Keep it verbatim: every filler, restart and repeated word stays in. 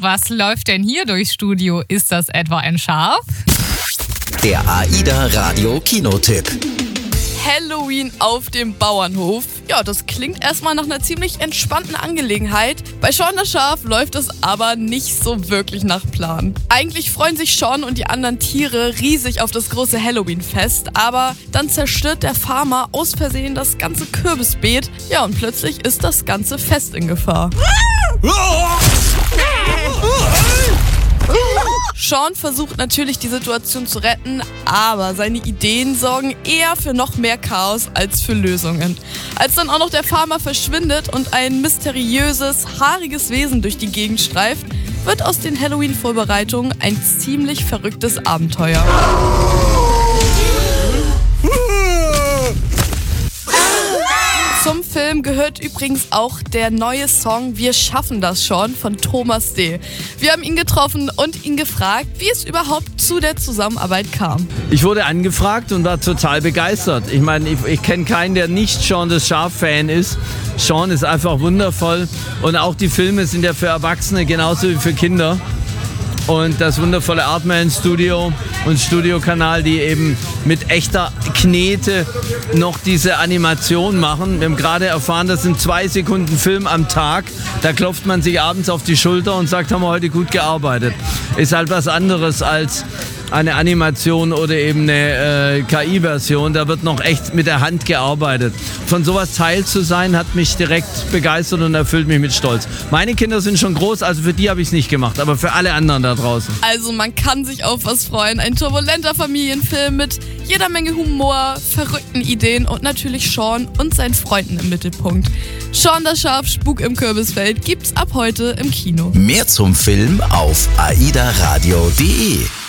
Was läuft denn hier durchs Studio? Ist das etwa ein Schaf? Der AIDA Radio Kinotipp. Halloween auf dem Bauernhof. Ja, das klingt erstmal nach einer ziemlich entspannten Angelegenheit. Bei Shaun das Schaf läuft es aber nicht so wirklich nach Plan. Eigentlich freuen sich Shaun und die anderen Tiere riesig auf das große Halloween-Fest, aber dann zerstört der Farmer aus Versehen das ganze Kürbisbeet. Ja, und plötzlich ist das ganze Fest in Gefahr. Shaun versucht natürlich, die Situation zu retten, aber seine Ideen sorgen eher für noch mehr Chaos als für Lösungen. Als dann auch noch der Farmer verschwindet und ein mysteriöses, haariges Wesen durch die Gegend streift, wird aus den Halloween-Vorbereitungen ein ziemlich verrücktes Abenteuer. Zum Film gehört übrigens auch der neue Song Wir schaffen das schon von Thomas D. Wir haben ihn getroffen und ihn gefragt, wie es überhaupt zu der Zusammenarbeit kam. Ich wurde angefragt und war total begeistert. Ich meine, ich, ich kenne keinen, der nicht Shaun das Schaf-Fan ist. Shaun ist einfach wundervoll und auch die Filme sind ja für Erwachsene genauso wie für Kinder. Und das wundervolle Artman Studio und Studiokanal, die eben mit echter Knete noch diese Animation machen. Wir haben gerade erfahren, das sind zwei Sekunden Film am Tag. Da klopft man sich abends auf die Schulter und sagt, haben wir heute gut gearbeitet. Ist halt was anderes als eine Animation oder eben eine äh, K I-Version. Da wird noch echt mit der Hand gearbeitet. Von sowas Teil zu sein, hat mich direkt begeistert und erfüllt mich mit Stolz. Meine Kinder sind schon groß, also für die habe ich es nicht gemacht, aber für alle anderen da draußen. Also man kann sich auf was freuen. Ein turbulenter Familienfilm mit jeder Menge Humor, verrückten Ideen und natürlich Shaun und seinen Freunden im Mittelpunkt. Shaun das Schaf, Spuk im Kürbisfeld gibt's ab heute im Kino. Mehr zum Film auf aidaradio punkt de.